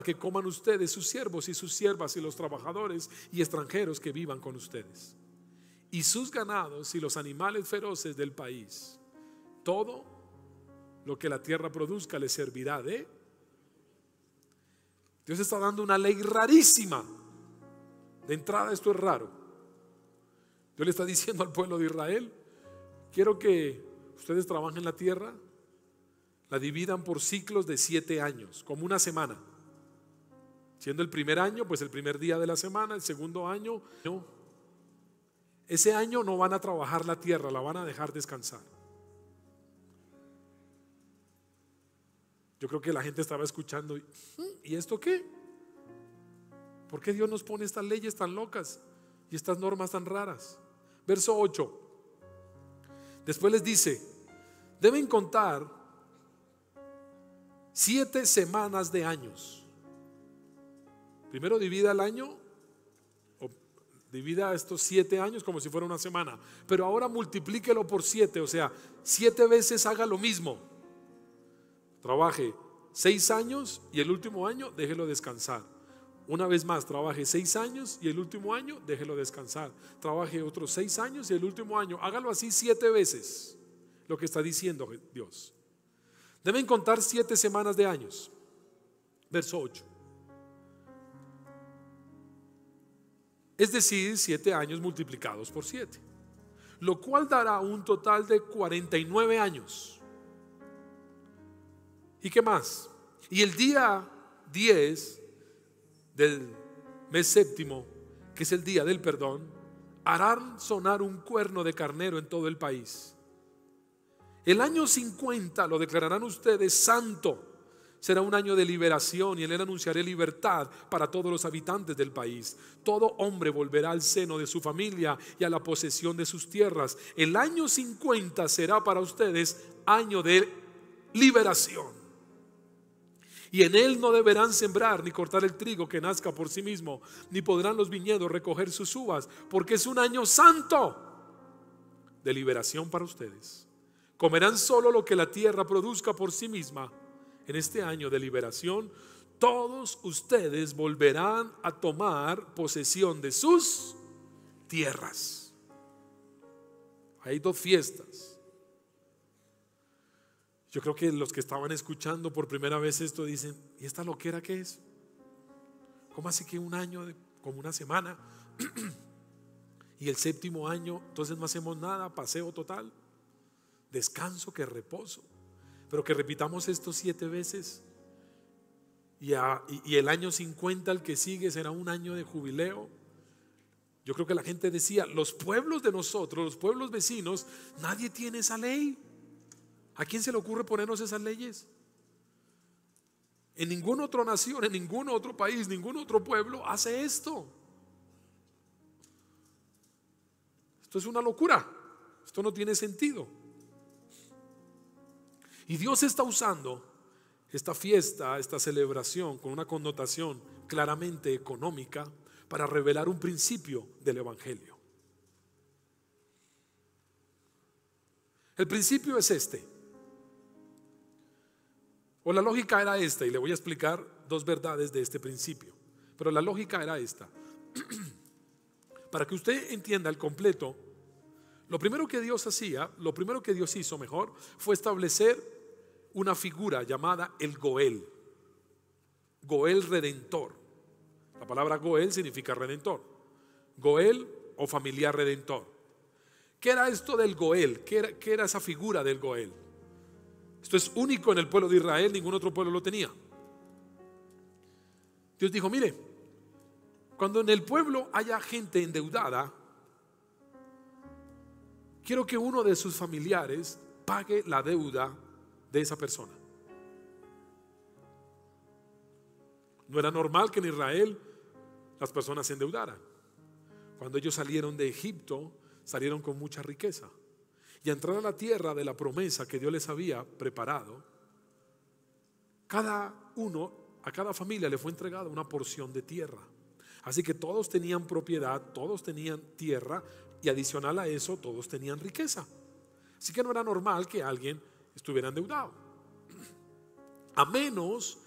que coman ustedes, sus siervos y sus siervas y los trabajadores y extranjeros que vivan con ustedes, y sus ganados y los animales feroces del país. Todo lo que la tierra produzca les servirá de. Dios está dando una ley rarísima. De entrada, esto es raro. Dios le está diciendo al pueblo de Israel: quiero que ustedes trabajen la tierra, la dividan por ciclos de 7 años, como una semana. Siendo el primer año, pues el primer día de la semana. El segundo año, no. Ese año no van a trabajar la tierra, la van a dejar descansar. Yo creo que la gente estaba escuchando: ¿y esto qué? ¿Por qué Dios nos pone estas leyes tan locas y estas normas tan raras? Verso 8. Después les dice: deben contar 7 semanas de años. Primero divida el año, o divida estos 7 años como si fuera una semana, pero ahora multiplíquelo por 7, o sea, 7 veces haga lo mismo. Trabaje 6 años y el último año déjelo descansar. Una vez más, trabaje 6 años y el último año déjelo descansar. Trabaje otros 6 años y el último año. Hágalo así 7 veces. Lo que está diciendo Dios. Deben contar 7 semanas de años. Verso 8. Es decir, 7 años multiplicados por 7, lo cual dará un total de 49 años. ¿Y qué más? Y el día 10 del mes séptimo, que es el día del perdón, harán sonar un cuerno de carnero en todo el país. El año 50 lo declararán ustedes santo. Será un año de liberación, y en él anunciaré libertad para todos los habitantes del país. Todo hombre volverá al seno de su familia y a la posesión de sus tierras. El año 50 será para ustedes año de liberación. Y en él no deberán sembrar ni cortar el trigo que nazca por sí mismo, ni podrán los viñedos recoger sus uvas, porque es un año santo de liberación para ustedes. Comerán solo lo que la tierra produzca por sí misma. En este año de liberación, todos ustedes volverán a tomar posesión de sus tierras. Hay 2 fiestas. Yo creo que los que estaban escuchando por primera vez esto dicen: ¿y esta loquera qué es? ¿Cómo así que un año, como una semana? Y el séptimo año, entonces no hacemos nada, paseo total, descanso, que reposo. Pero que repitamos esto 7 veces. Y el año 50, el que sigue, será un año de jubileo. Yo creo que la gente decía: los pueblos de nosotros, los pueblos vecinos, nadie tiene esa ley. ¿A quién se le ocurre ponernos esas leyes? En ninguna otra nación, en ningún otro país, ningún otro pueblo hace esto. Esto es una locura. Esto no tiene sentido. Y Dios está usando esta fiesta, esta celebración, con una connotación claramente económica, para revelar un principio del evangelio. El principio es este, o la lógica era esta, y le voy a explicar 2 verdades de este principio. Pero la lógica era esta. Para que usted entienda el completo, lo primero que Dios hizo mejor, fue establecer una figura llamada el Goel. Goel redentor. La palabra Goel significa redentor. Goel o familiar redentor. ¿Qué era esto del Goel? ¿Qué era esa figura del Goel? Esto es único en el pueblo de Israel, ningún otro pueblo lo tenía. Dios dijo: mire, cuando en el pueblo haya gente endeudada, quiero que uno de sus familiares pague la deuda de esa persona. No era normal que en Israel las personas se endeudaran. Cuando ellos salieron de Egipto, salieron con mucha riqueza. Y a entrar a la tierra de la promesa que Dios les había preparado, a cada familia le fue entregada una porción de tierra. Así que todos tenían propiedad, todos tenían tierra, y adicional a eso, todos tenían riqueza. Así que no era normal que alguien estuviera endeudado, a menos